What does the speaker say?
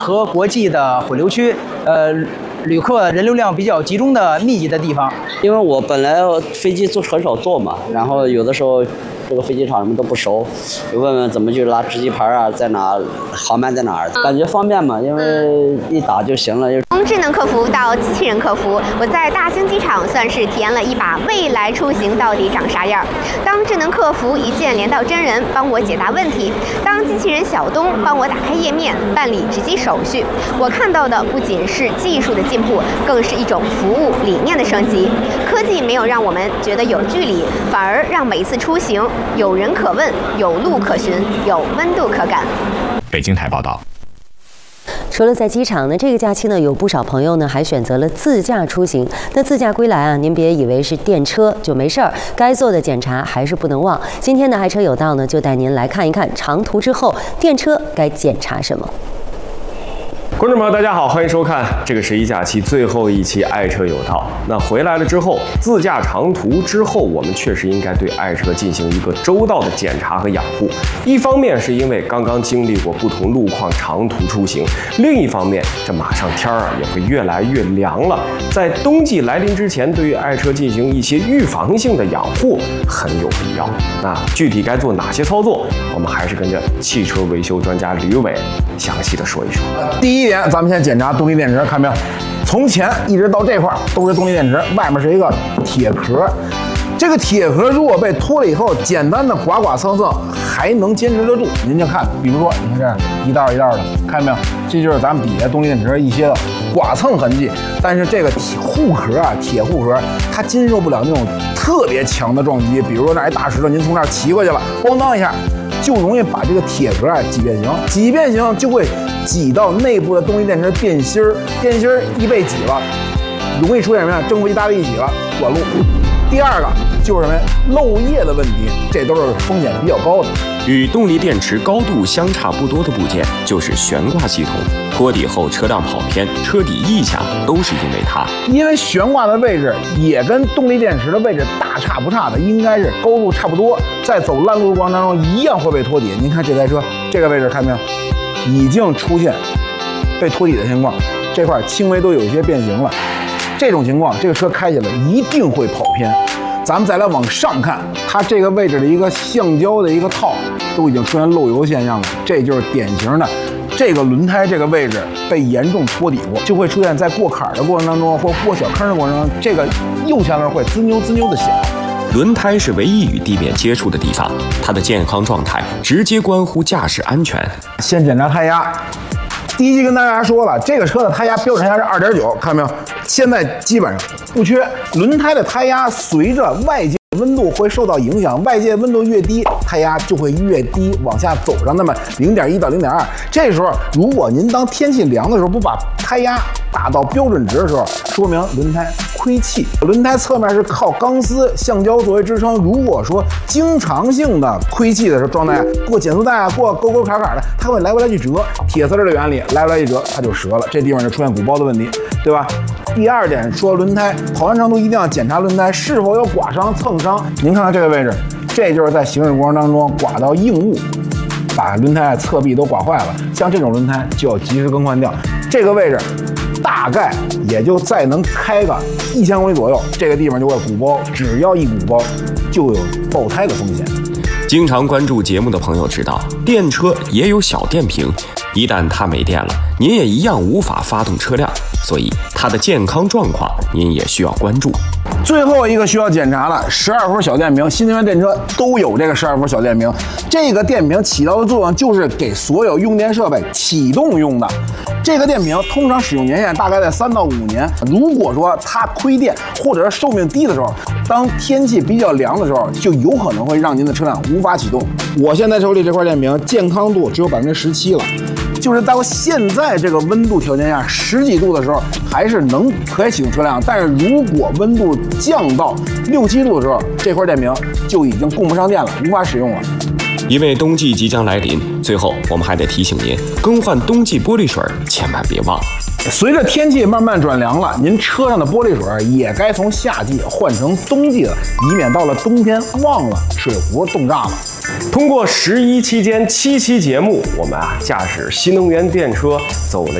和国际的混流区，旅客人流量比较集中的密集的地方。 因为我本来飞机很少坐嘛，然后有的时候这个飞机场什么都不熟，就问问怎么去拉值机牌啊，在哪，航班在哪儿，感觉方便嘛，因为一打就行了。 从智能客服到机器人客服，我在大兴机场算是体验了一把未来出行到底长啥样。当智能客服一键连到真人，帮我解答问题；当机器人小东帮我打开页面，办理值机手续，我看到的不仅是技术的进步，更是一种服务理念的升级。科技没有让我们觉得有距离，反而让每一次出行有人可问，有路可寻，有温度可感。 北京台报道。 除了在机场呢，这个假期呢，有不少朋友呢还选择了自驾出行。那自驾归来啊，您别以为是电车就没事儿，该做的检查还是不能忘。今天的爱车有道呢，就带您来看一看长途之后电车该检查什么。 观众朋友，大家好，欢迎收看这个11假期最后一期《爱车有道》。那回来了之后，自驾长途之后，我们确实应该对爱车进行一个周到的检查和养护。一方面是因为刚刚经历过不同路况长途出行，另一方面，这马上天儿也会越来越凉了。在冬季来临之前，对于爱车进行一些预防性的养护很有必要。那具体该做哪些操作，我们还是跟着汽车维修专家吕伟详细的说一说。 第一点，咱们先检查动力电池，看没有？从前一直到这块都是动力电池，外面是一个铁壳。这个铁壳如果被脱了以后，简单的刮刮蹭蹭还能坚持得住。您就看，比如说，你看这样一道一道的，看见没有？这就是咱们底下动力电池一些的刮蹭痕迹。但是这个护壳啊，铁护壳，它经受不了那种特别强的撞击。比如说那一大石头，您从那儿骑过去了，咣当一下，就容易把这个铁壳啊挤变形，挤变形就会挤到内部的动力电池电芯儿，电芯儿一被挤了，容易出现什么呀？正负极大力一挤了，短路。第二个就是什么呀？漏液的问题，这都是风险比较高的。 与动力电池高度相差不多的部件就是悬挂系统。脱底后车辆跑偏、车底异响，都是因为它。 因为悬挂的位置也跟动力电池的位置大差不差的，应该是高度差不多，在走烂路的过程当中一样会被脱底。您看这台车这个位置看没有？已经出现被脱底的情况，这块轻微都有一些变形了。这种情况，这个车开起来一定会跑偏。咱们再来往上看，它这个位置的一个橡胶的一个套都已经出现漏油现象了，这就是典型的这个轮胎这个位置被严重脱底过，就会出现在过坎的过程当中或过小坑的过程当中，这个右前轮会滋扭滋扭的响。 轮胎是唯一与地面接触的地方，它的健康状态直接关乎驾驶安全。 先检查胎压。第一期跟大家说了，这个车的胎压标准胎压是2.9，看到没有？现在基本上不缺。轮胎的胎压随着外界温度会受到影响，外界温度越低，胎压就会越低，往下走上那么0.1到0.2。这时候，如果您当天气凉的时候不把胎压打到标准值的时候，说明轮胎亏气。轮胎侧面是靠钢丝、橡胶作为支撑，如果说经常性的亏气的时候，状态过减速带啊，过沟沟坎坎的，它会来回来去折。铁丝的原理，来回来去折，它就折了，这地方就出现鼓包的问题，对吧？第二点说轮胎跑完长途一定要检查轮胎是否有刮伤、蹭伤。您看看这个位置，这就是在行驶过程当中刮到硬物，把轮胎侧壁都刮坏了。像这种轮胎就要及时更换掉。这个位置大概也就再能开个1000公里左右，这个地方就会鼓包，只要一鼓包就有爆胎的风险。 经常关注节目的朋友知道，电车也有小电瓶，一旦它没电了，您也一样无法发动车辆，所以它的健康状况您也需要关注。 最后一个需要检查的12伏小电瓶，新能源电车都有这个12伏小电瓶。这个电瓶起到的作用就是给所有用电设备启动用的。这个电瓶通常使用年限大概在3到5年。如果说它亏电或者是寿命低的时候，当天气比较凉的时候，就有可能会让您的车辆无法启动。我现在手里这块电瓶健康度只有17%了。就是到现在这个温度条件下，10几度的时候还是可以启动车辆，但是如果温度降到6、7度的时候，这块电瓶就已经供不上电了，无法使用了。 因为冬季即将来临，最后我们还得提醒您，更换冬季玻璃水千万别忘。 随着天气慢慢转凉了，您车上的玻璃水也该从夏季换成冬季了，以免到了冬天忘了水壶冻炸了。 通过11期间7期节目，我们驾驶新能源电车走了